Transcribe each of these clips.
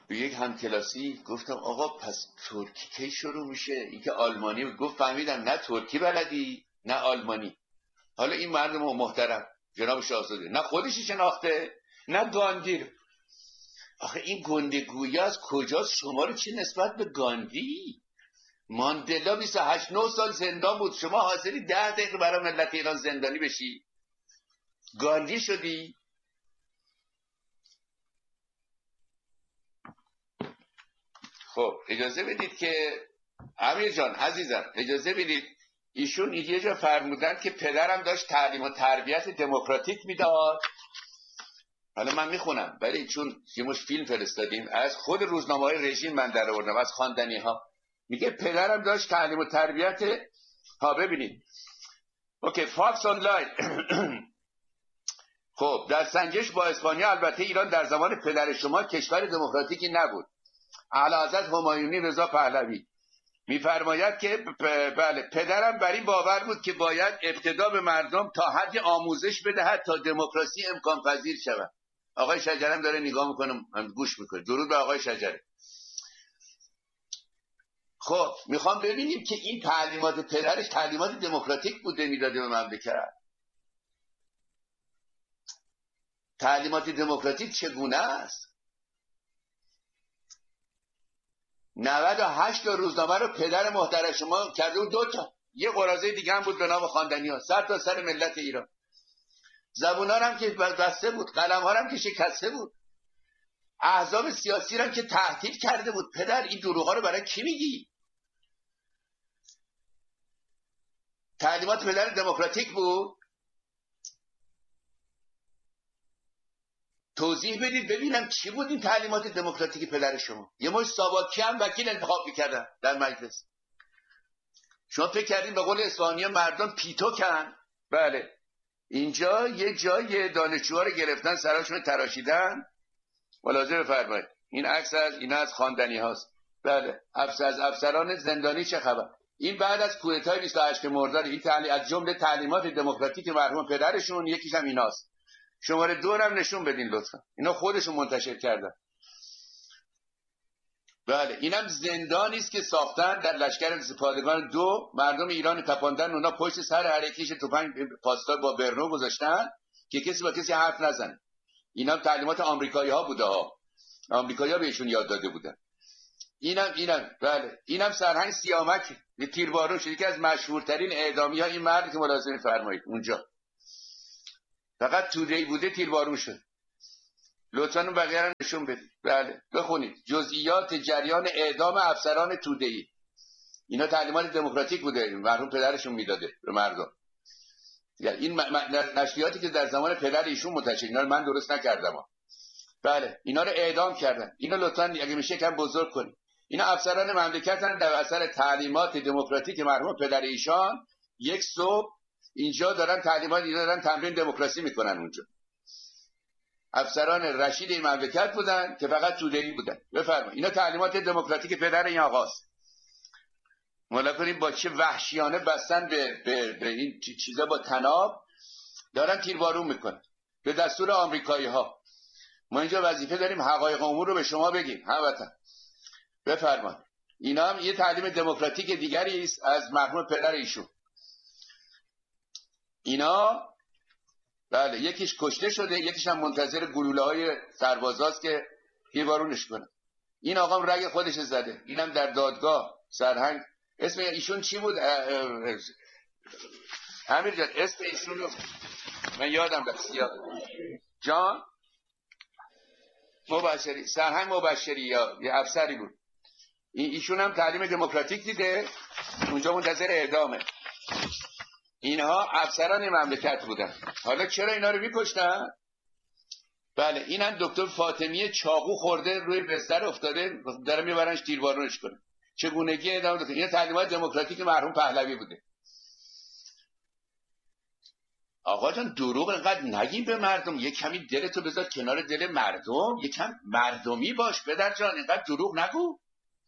به یک همکلاسی گفتم آقا پس ترکی کی شروع میشه؟ این که آلمانی بود. گفت فهمیدم نه ترکی بلدی نه آلمانی. حالا این مردم محترم جناب شاهزاده نه خودشی شناخته نه گاندی. آخه این گندگویی از کجاست؟ شما رو چه نسبت به گاندی؟ ماندلا 28 سال زندان بود، شما حاضری 10 دقیقه برای ملت ایران زندانی بشی؟ گاندی شدی؟ خب اجازه بدید که امیر جان عزیزم اجازه بدید، ایشون یه جا فرمودن که پدرم داشت تعلیم و تربیت دموکراتیک میداد. حالا من میخونم ولی چون یه مش فیلم فرستادیم از خود روزنامه‌های رژیم من در آوردم از خواندنی ها. میگه پدرم داشت تعلیم و تربیت ببینید اوکی فاکس آنلاین. خب در سنجش با اسپانیا البته ایران در زمان پدر شما کشور دموکراتیکی نبود. اعلیحضرت همایونی رضا پهلوی میفرماید که بله پدرم بر این باور بود که باید ابتدا به مردم تا حد آموزش بدهد تا دموکراسی امکان پذیر شود. آقای شجره داره نگاه میکنه گوش میکنه. درود به آقای شجره. خب میخوام ببینیم که این تعلیمات پدرش تعلیمات دموکراتیک بوده میداده به مملکت. تعلیمات دموکراتیک چگونه است؟ 98 تا روزنامه رو پدر محترم شما کرده بود 2 تا. یه قراضه دیگه هم بود به نام خواندنی‌ها سر تا سر ملت ایران. زبونا هم که بسته بود، قلم‌ها هم که شکسته بود، احزاب سیاسی هم که تهدید کرده بود. پدر این دروغ‌ها رو برای کی میگی؟ تعلیمات پدر دموکراتیک بود؟ توضیح بدید ببینم چی بود این تعلیمات دموکراتیک پدر شما؟ یه مش ساواکی هم وکیل انتخاب می‌کردن در مجلس. شما فکر کردین به قول اصفهانی مردم پیتو کن؟ بله اینجا یه جای دانشجوها رو گرفتن سراشون تراشیدن. ملاحظه بفرمایید این عکس از خواندنی هاست. بله از افسران زندانی چه خبر؟ این بعد از کودتای 28 مرداد. این از جمله تعلیمات دموکراتیک مرحوم پدرشون یکیش هم ایناست. شماره 2 هم نشون بدین لطفا. اینا خودشون منتشر کردن. بله اینم زندانی است که ساختن در لشکر پادگان 2 مردم ایران تپاندن. اونا پشت سر هر یکیش تفنگ پاسدار با برنو گذاشتن که کسی با کسی حرف نزنه. اینا تعلیمات آمریکایی‌ها بوده ها. آمریکایی‌ها بهشون یاد داده بودن. اینم بله اینم سرهنگ سیامک یه تیربارون شد. یکی از مشهورترین اعدامی‌ها این مرد که ملاحظه فرمایید اونجا فقط توده‌ای بوده تیربارون شد. لطفاً اون بقیه رو نشون بدید. بله بخونید جزئیات جریان اعدام افسران توده‌ای. اینا تعلیمات دموکراتیک بوده مرحوم پدرشون میداده به مردم. یعنی این نشریاتی که در زمان پدر ایشون منتشر اینا رو من درست نکردم بله اینا رو اعدام کردن. اینا لطفاً اگه میشه کم بزرگ کنید. اینا افسران مملکتن در اثر تعلیمات دموکراتیک مرحوم پدر ایشان. یک صبح اینجا دارن تعلیمات اینا دارن تمرین دموکراسی میکنن اونجا. افسران رشید این مملکت بودن که فقط توده‌ای بودن. بفرمایید اینا تعلیمات دموکراتیک پدر این آقاست. مولا کنیم با چه وحشیانه بستن به این چیزا با تناب دارن تیربارون میکنن به دستور آمریکایی‌ها. ما اینجا وظیفه داریم حقایق امور رو به شما بگیم هموطن. بفرمایید اینا هم یه تعلیم دموکراتیک دیگری است از مرحوم پدر ایشون. اینا بله یکیش کشته شده یکیش هم منتظر گلوله‌های سربازاست که تیربارونش کنن. این آقام رگ خودش زده. اینم در دادگاه سرهنگ. اسم ایشون چی بود؟ امیر جان اسم ایشون رو من یادم رفت. جان مبشری سرهنگ مبشری یا یه افسری بود. ایشون هم تعلیم دموکراتیک دیده اونجا منتظر اعدامه. اینها افسران مملکت بودن. حالا چرا اینا رو می‌کشتن؟ بله اینم دکتر فاطمی چاقو خورده روی بستر افتاده داره میبرنش تیربارونش کنه. چگونگی ادامه داده. این تعلیمات دموکراتیک مرحوم پهلوی بوده. آقا جان دروغ انقدر نگیم به مردم. یک کمی دلتو بذار کنار دل مردم. یک کم مردمی باش پدر جان. انقدر دروغ نگو.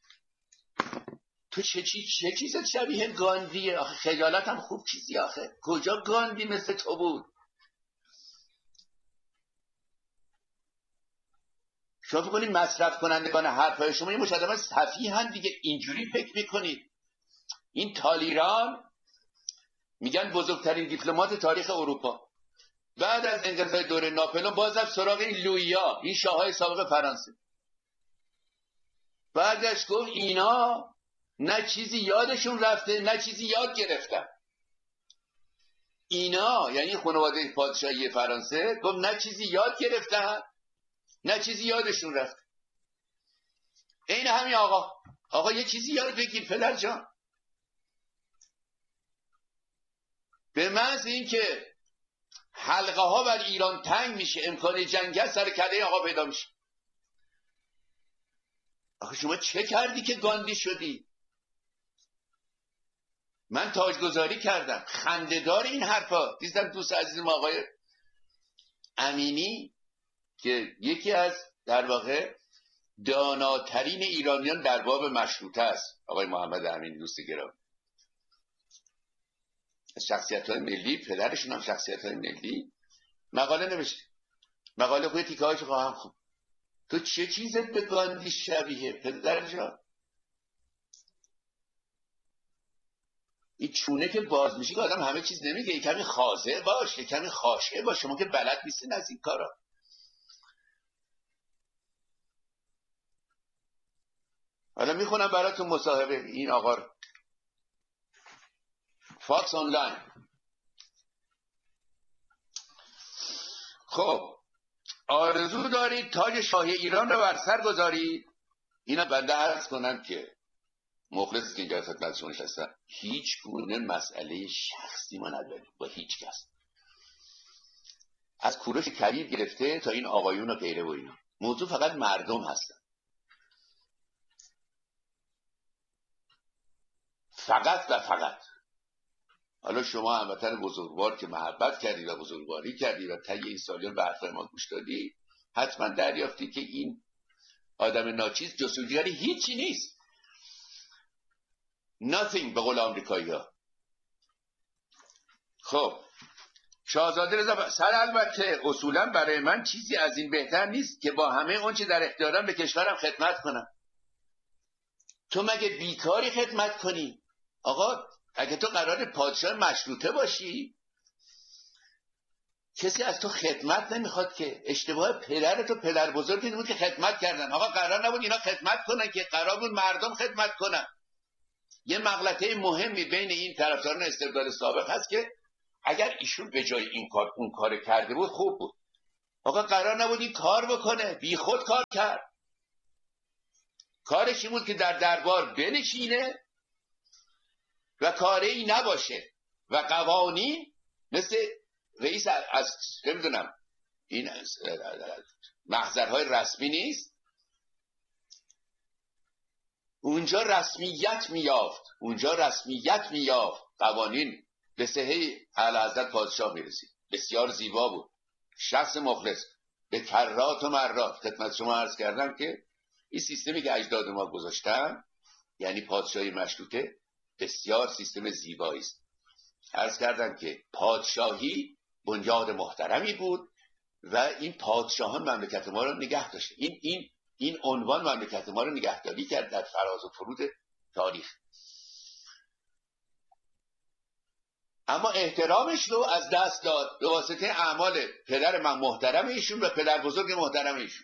تو چه چیزت شبیه گاندیه آخه؟ خجالت هم خوب چیزی آخه. کجا گاندی مثل تو بود؟ شما فکر کنید مصرف کنندگان حرفای شما این مشاهده سفیهن دیگه، اینجوری فکر میکنید. این تالیران میگن بزرگترین دیپلمات تاریخ اروپا، بعد از انقلاب دوره ناپلئون باز رفت سراغ این لوئیا، این شاههای سابق فرانسه، بعدش گفت اینا نه چیزی یادشون رفته نه چیزی یاد گرفتن. اینا یعنی خانواده پادشاهی فرانسه گفت نه چیزی یاد گرفتن نه چیزی یادشون رفته. این همین آقا یه چیزی یاد بگیر پدر جان. به محض این که حلقه ها بر ایران تنگ میشه، امکان جنگ هست، سر کله آقا پیدا میشه. آخه شما چه کردی که گاندی شدی؟ من تاجگذاری کردم. خنده‌دار این حرفا. دیدم دوست عزیزم آقای امینی که یکی از در واقع داناترین ایرانیان در باب مشروطه است، آقای محمد امینی دوست گرامی، شخصیت‌های ملی، پدرشون هم شخصیت‌های ملی، مقاله نوشته. مقاله خوی تیکه هایش خواهم خوب. تو چه چیزت به گاندی شبیه پدر جان؟ این چونه که باز میشه که آدم همه چیز نمیگه. یک کمی خاضع باش، یک کمی خاشه باش. شما که بلد نیستین از این کارا. حالا میخونم براتون مصاحبه این آقا رو. فاکس آنلاین. خب آرزو دارید تاج شاهی ایران رو بر سر گذارید؟ اینا بنده عرض کنم که مخلصی که اینجا خدمت شما نشستم، هیچ گونه مسئله شخصی ما نداریم با هیچ کس، از کوروش کبیر گرفته تا این آقایون و غیره و اینا. موضوع فقط مردم هستن، فقط و فقط. حالا شما هموطن بزرگوار که محبت کردید و بزرگواری کردید و طی این سالیان به حرفای ما گوش دادید، حتما دریافتی که این آدم ناچیز جستجوگری هیچی نیست. nothing به قول آمریکایی ها. خب شاهزاده رضا سر البته اصولا برای من چیزی از این بهتر نیست که با همه اون چه در اختیارم به کشورم خدمت کنم. تو مگه بیکاری خدمت کنی؟ آقا اگه تو قرار پادشاه مشروطه باشی، کسی از تو خدمت نمیخواد که. اشتباه پدرت و پدر بزرگت بود که خدمت کردن. آقا قرار نبود اینا خدمت کنن که، قرار بود مردم خدمت کنن. یه مغلطه مهمی بین این طرفداران استبداد سابق هست که اگر ایشون به جای این کار اون کار کرده بود خوب بود. آقا قرار نبود این کار بکنه، بی خود کار کرد. کارش این بود که در دربار بنشینه و کاری نباشه و قوانین مثل رئیس از نمیدونم این محضرهای رسمی نیست، اونجا رسمیت میافت، قوانین به صحه اعلیحضرت پادشاه میرسید. بسیار زیبا بود، شخص مخلص، به کرات و مرات. خدمت شما عرض کردم که این سیستمی که اجداد ما گذاشتن، یعنی پادشاهی مشروطه، بسیار سیستم زیبایی است. عرض کردم که پادشاهی بنیاد محترمی بود و این پادشاهان مملکت ما رو نگه داشت. این عنوان مملکت ما رو نگهداری کرد در فراز و فرود تاریخ. اما احترامش رو از دست داد به واسطه اعمال پدر من محترم ایشون و پدر بزرگ محترم ایشون.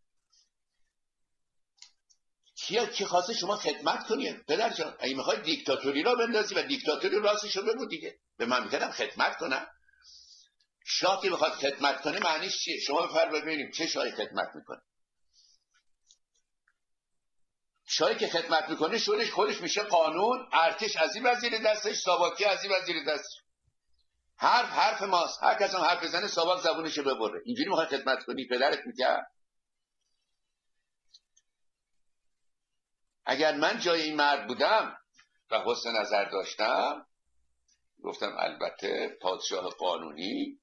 کی خواسته شما خدمت کنید پدر جان؟ اگه میخواید دیکتاتوری را بندازی و دیکتاتوری راستش رو بگو دیگه، به مملکتم خدمت کنم. شاه که بخواد خدمت کنه معنیش چیه؟ شما بفرمایید ببینیم چه شاهی خدمت میکنه. شاهی که خدمت میکنه شورش خودش میشه قانون، ارتش از این وزیر دستش، ساواکی از این وزیر دستش. حرف ماست، هر کس هم حرف بزنه ساواک زبونشو ببره. اینجوری میخواد خدمت کنی؟ پدرت میکرد؟ اگر من جای این مرد بودم و حسن نظر داشتم، گفتم البته پادشاه قانونی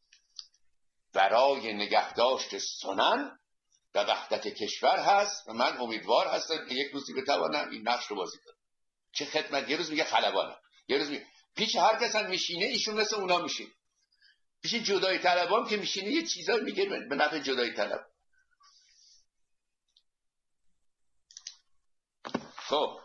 برای نگهداشت سنن و وحدت کشور هست و من امیدوار هستم که یک روزی بتوانم این نقش رو بازی کنم. چه خدمت؟ یه روز میگه خلبانم، یه روز میگه پیش هر کس هم میشینه ایشون مثل اونا میشه. پیش جدایی طلبام که میشینه یه چیزایی میگه به نفع جدایی طلب. خب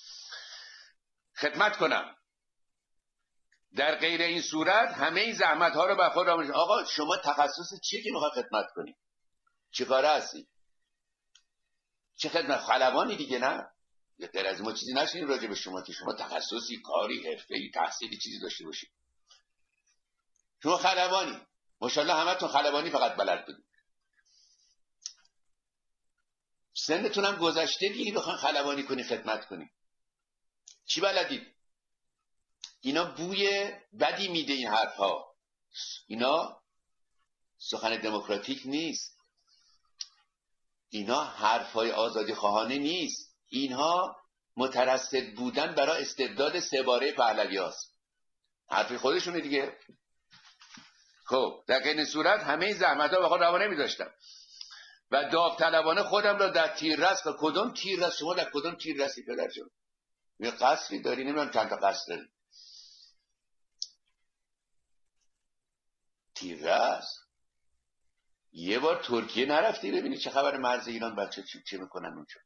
خدمت کنم، در غیر این صورت همه این زحمت ها رو به خود را آقا شما تخصص چیه که میخوای خدمت کنی؟ چه کاره هستی؟ چه خدمت؟ خلبانی دیگه نه؟ یا غیر از ما چیزی نشینیم راجع به شما که شما تخصصی، کاری، حرفه‌ای، تحصیلی چیزی داشته باشید. شما خلبانی، ماشاءالله همتون خلبانی فقط بلد بودید. سنتون هم گذشته دیگه بخواین خلبانی کنی خدمت کنی. چی بلدید؟ اینا بوی بدی میده این حرفها. اینا سخن دموکراتیک نیست. اینا حرفهای آزادی خواهانه نیست. اینها مترصد بودن برای استبداد سه باره پهلوی هاست. حرفی خودشونه دیگه. خب در این صورت همه زحمت ها به خود روا نمی‌داشتم و داوطلبانه خودم را در تیررس، کدوم تیررس؟ شما در کدوم تیررسی پدر جان؟ یه قصری داری؟ نمیدونم چند تا قصر داری. تیررس یه بار ترکیه نرفتی ببینی چه خبر مرز ایران بچه چه میکنن اونجا؟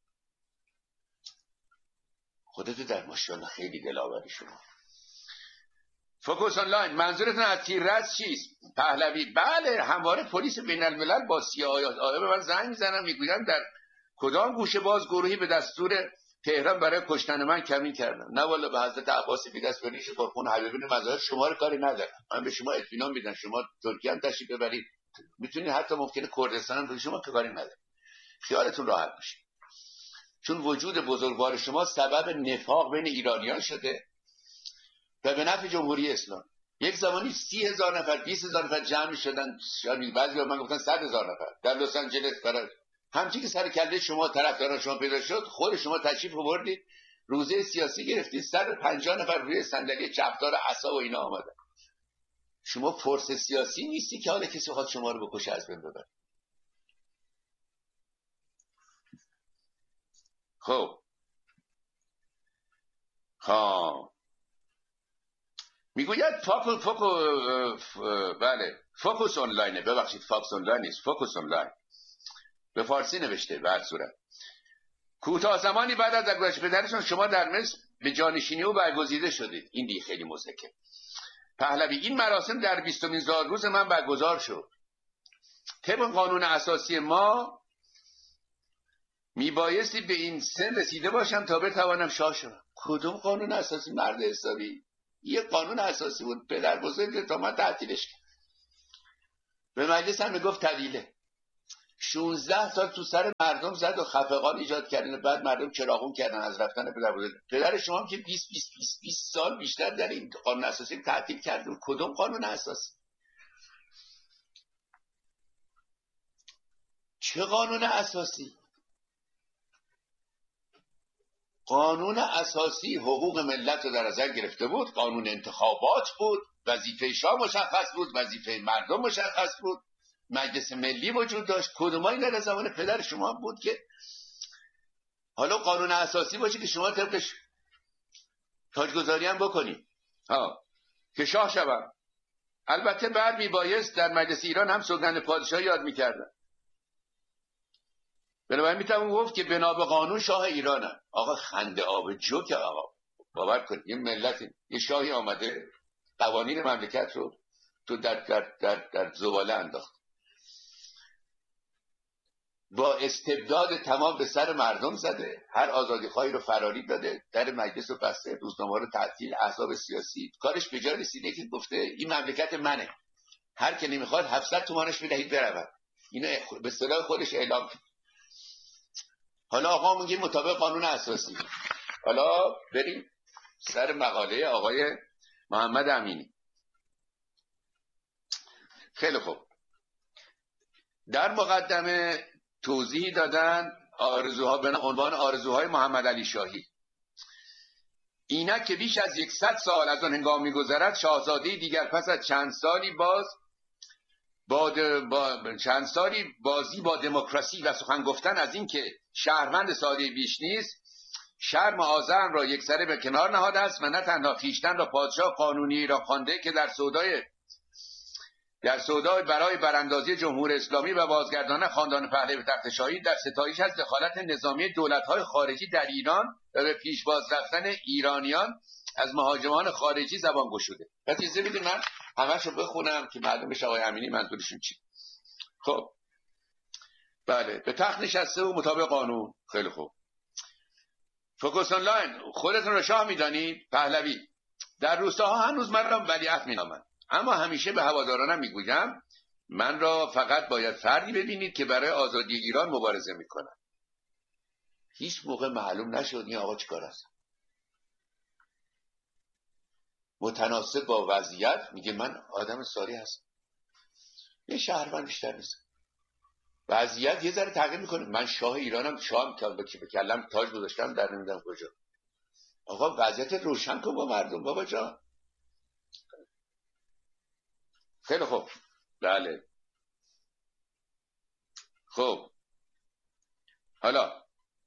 خودتو در ماشاءالله خیلی دلاوری شما. فوکوس آنلاین، منظورتون از تیررس چیست؟ پهلوی؟ بله، همواره پلیس بین الملل با CIA به من زنگ میزنن میگویند در کدام گوشه باز گروهی به دستور تهران برای کشتن من کمین کردن. نه والا به حضرت عباس بی‌دست‌بری پرخون حبیبین مظاهر شما رو کاری ندارم. من به شما اطمینان میدم شما ترکیه هم تشریف ببرید، میتونید حتی ممکنه کردستان هم به شما کاری نداره. خیالتون راحت باشه. چون وجود بزرگوار شما سبب نفاق بین ایرانیان شده و به نفع جمهوری اسلامی. یک زمانی 30,000 نفر 20,000 نفر جمع شدن، شاید بعضی من گفتن 100,000 نفر در لس آنجلس برای همچین که سر کله شما طرفداران شما پیدا شد، خود شما تشریف آوردید روزه سیاسی گرفتید، 150 نفر روی صندلی چپدار عصا و اینا آمدن. شما فرس سیاسی نیستی که حالا کسی خواهد شما رو بکشه از بین ببره. خب میگوید بله فوکوس آنلاینه، ببخشید فاکس آنلاین نیست، فوکوس آنلاین به فارسی نوشته. به هر صورت کوتاه زمانی بعد از درگذشت پدرشون شما در مصر به جانشینی او برگزیده شدید. این دیگه خیلی مضحکه. پهلوی، این مراسم در 20مین زادروز من برگزار شد. طبق قانون اساسی ما میبایستی به این سن رسیده باشم تا بتوانم شاه شدم. کدوم قانون اساسی مرد حسابی؟ یه قانون اساسی بود پدر بزرگ تا من تعطیلش کرد. به مجلس هم میگفت طویله. 16 سال تو سر مردم زد و خفقان ایجاد کردن، بعد مردم چراغون کردن از رفتن پدر بزرگ. پدر شما هم که 20 سال بیشتر در این قانون اساسی تعطیل کردن. کدوم قانون اساسی؟ چه قانون اساسی؟ قانون اساسی حقوق ملت رو در نظر گرفته بود، قانون انتخابات بود، وظیفه شاه مشخص بود، وظیفه مردم مشخص بود، مجلس ملی وجود داشت. کدومایی در زمان پدر شما بود که حالا قانون اساسی باشه که شما طبقش تاجگذاری هم بکنی که شاه شوم؟ البته بعد میبایست در مجلس ایران هم سوگند پادشاه یاد میکردن. بنابراین میتونم گفت که بنا به قانون شاه ایرانم. آقا خنده آب جوک. آقا باور کنید یه ملت، یه شاهی آمده قوانین مملکت رو تو در زباله انداخت، با استبداد تمام به سر مردم زده، هر آزادی خواهی رو فراری داده، در مجلس رو بسته، روزنامه رو تعطیل، احزاب سیاسی. کارش به جا رسیده که گفته این مملکت منه، هر که نمیخواد 700 تومانش بدهید برود. اینو به اصطلاح خودش اعلام کرد. حالا آقا میگه مطابق قانون اساسی. حالا بریم سر مقاله آقای محمد امینی. خیلی خوب، در مقدمه توضیحی دادن آرزوها به عنوان آرزوهای محمد علی شاهی. اینک که بیش از 100 سال از آن هنگام می‌گذرد، شاهزاده دیگر پس از چند سالی بازی با دموکراسی و سخن گفتن از این که شهروند ساده بیش نیست، شرم آذرم را یکسره به کنار نهاده است و نه تنها خویشتن را پادشاه قانونی را خوانده که در سودای در سودای برای براندازی جمهوری اسلامی و بازگرداندن خاندان پهلوی به تخت شاهی در ستایش از دخالت نظامی دولت‌های خارجی در ایران و به پیشواز رفتن ایرانیان از مهاجمان خارجی زبان گشوده. پس اجازه بدید من همه‌شو بخونم که معلوم بشه آقای امینی منظورشون چی. خب بله، به تخت نشسته و مطابق قانون. خیلی خوب. فوکس آنلاین، خودتون رو شاه میدانید؟ پهلوی: در روستاها هنوز من را ولیعهد مینامند، اما همیشه به هوادارانم میگویم من را فقط باید فردی ببینید که برای آزادی ایران مبارزه میکنه. هیچ موقع معلوم نشد این آقا چیکار است. متناسب با وضعیت میگه من آدم ساری هستم، یه شهروند بیشتر نیست. وضعیت یه ذره تغییر میکنه، من شاه ایرانم، شاه که به کلم تاج گذاشتم در نمیدونم کجا. آقا وضعیت روشن کن با مردم بابا جان. خیلی خوب. بله خب، حالا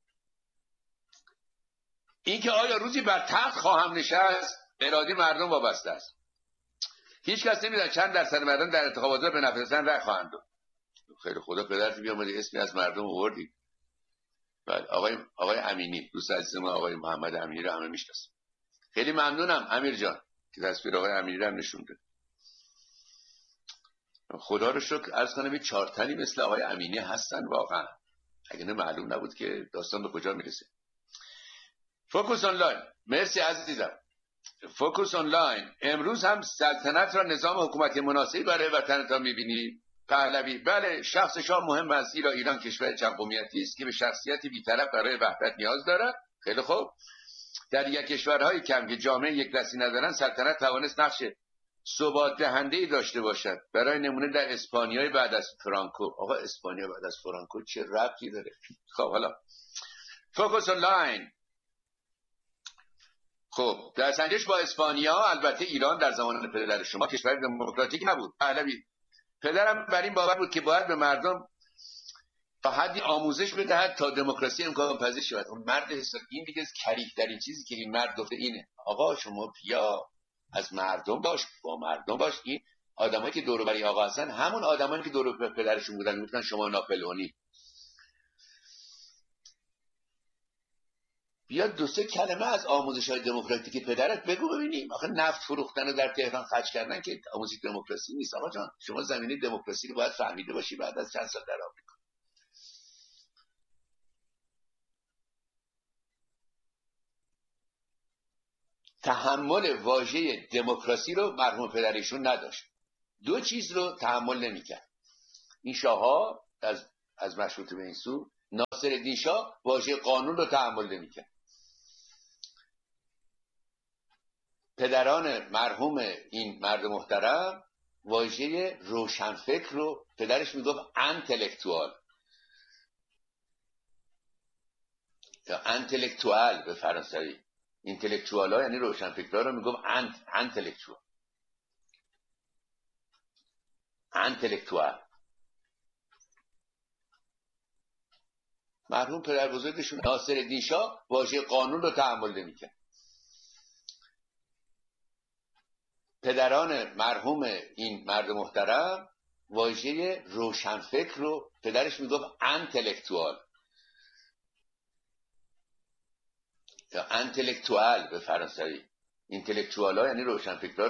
اینکه آیا روزی بر تخت خواهم نشست اراده مردم وابسته است. هیچ کس نمیدونه چند درصد مردم در انتخابات به نفع حسن رأی خواهند داد. خیلی خدا پدرت بیامده اسمی از مردم آوردی. بله آقای امینی، دوست عزیز ما آقای محمد امینی رو همه میشناسن. خیلی ممنونم امیر جان که تصویر آقای امینی رو هم نشون داد. خدا رو شکر عرض کنم این 4 تنی مثل آقای امینی هستن واقعا، اگه نه معلوم نبود که داستان به کجا میرسه. فوکس آنلاین، مرسی عزیزم. فوکس آنلاین، امروز هم سلطنت را نظام حکومتی مناسبی برای وطنتان میبینید؟ پهلوی: بله، شخص شاه مهم است، زیرا ایران کشور چند قومیتی است که به شخصیتی بی‌طرف برای وحدت نیاز دارد. خیلی خوب. در یک کشورهای کم که جامعه یک دستی ندارند، سلطنت توانست نقش ثبات دهنده‌ای داشته باشد. برای نمونه در اسپانیای بعد از فرانکو. آقا اسپانیا بعد از فرانکو چه ربطی داره؟ خب حالا فوکس آنلاین. خب در سنجش با اسپانیا، البته ایران در زمان پدر شما کشور دموکراتیک نبود. پهلوی: پدرم بر این باور بود که باید به مردم تا حدی آموزش بدهد تا دموکراسی امکان پذیر شود. اون مرد حساب این دیگه کریه در این چیزی که این مرد گفته اینه. آقا شما بیا از مردم باش، با مردم باش. این آدمایی که دور و بر آقا هستن همون آدمایی که دور و بر پدرشون بودن میگفتن شما ناپلئونی. بیا 2-3 کلمه از آموزش‌های دموکراتیک پدرت بگو ببینیم. آخه نفت فروختن و در تهران خرج کردن که آموزش دموکراسی نیست. آقا جان شما زمینه دموکراسی رو باید فهمیده باشی بعد از چند سال در آمریکا. تحمل واژه دموکراسی رو مرحوم پدرشون نداشت. 2 چیز رو تحمل نمی‌کرد. این شاه‌ها از مشروطه به این سو، ناصرالدین شاه واژه قانون رو تحمل نمی‌کرد. پدران مرحوم این مرد محترم واژه روشنفکر رو، پدرش میگفت انتلکتوال یا انتلکتوال به فرانسوی. اینتלקچوال ها یعنی روشنفکرها رو میگفت انتلکتوال. مرحوم پدر بزرگشون ناصرالدین شاه واژه قانون رو تحمل نمی‌کرد. پدران مرحوم این مرد محترم واژه روشنفکر رو، پدرش میگفت انتلکتوال یا انتلکتوال به فرانسوی. اینتלקچوال ها یعنی روشنفکرها